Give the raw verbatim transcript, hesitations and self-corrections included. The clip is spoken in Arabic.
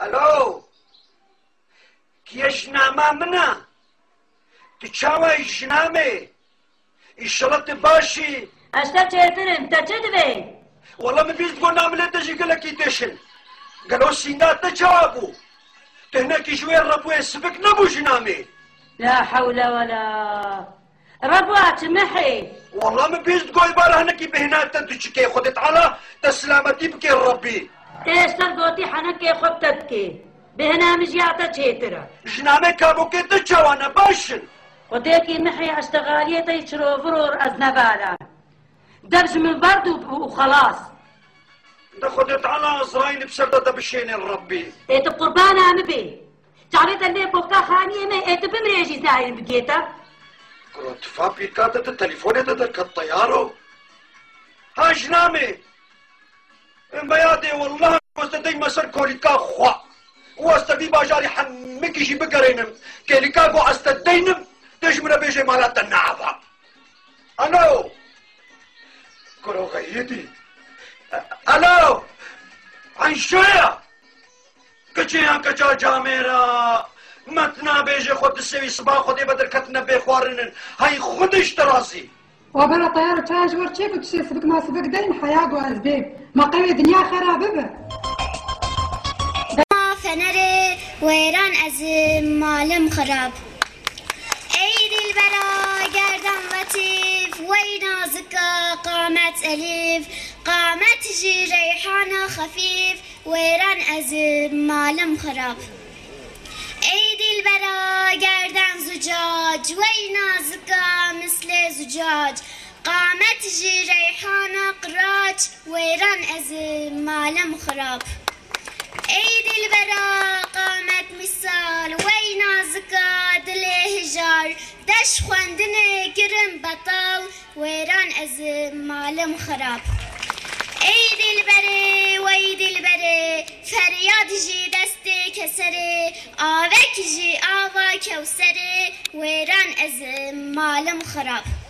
الو كيش نعمة منا تشاوى جنامي إشارة باشي أشتا تشيترن تجدبي والله ما بيز تقول نعمل تجي قلك يتشن قالوا سينات تجابو تهناك شوية ربوه سبك نبو جنامي لا حول ولا ربوات محي والله ما بيز تقول بارا هناكي بهنات تدوشكي خدت على تسلامتي بكي ربي تيستر قوتي حنكي خبتتكي بهنا مجياتا تشيترا جنامي كابو كي تجاوانا باشن وديكي محي اشتغالية يشرو فرور أزنبالا دبش من برد وخلاص ده خدت على أزراين بسردة بشين الربي ايت قربانا مبي تعريت اللي بوكا خانية ما ايت بمريجي زاين بقيتا قلت فابي كاتت التليفون تدرك الطيارو ها جنامي بيادي والله واستدي مسر كوليكا خوا واستدي باجاري حمكي شي بقرينم كوليكا قو استدينم تجمنا بيجي مالات النعفة الو كرو غيدي الو عن شوية كجيان كجا جاميرا متنا بيجي خود السوي صباح خودي بدر كتنا بيخوارنن هاي خودش تراسي وبلا طيارة تاج ورتشيك وتشي سبك ما سبك دين حياة وأزبيب ما قوي دنيا خرابة ما فنري ويران از مالم خراب عيد البرا گردن لطيف وينا زكا قامت أليف قامت جي ريحانة خفيف ويران از مالم خراب عيد البرا گردن زجاج وينا زكا مثل زجاج قامت جي ريحانة قراج ويران از مالم خراب عيد البرا قامت مثال وينا زكا دلي هجار دش خواندنه گرم بطال ويران از مالم خراب عيد البري وعيد البري فرياد جي دستي كسري آوك جي آوا كوسري ويران از مالم خراب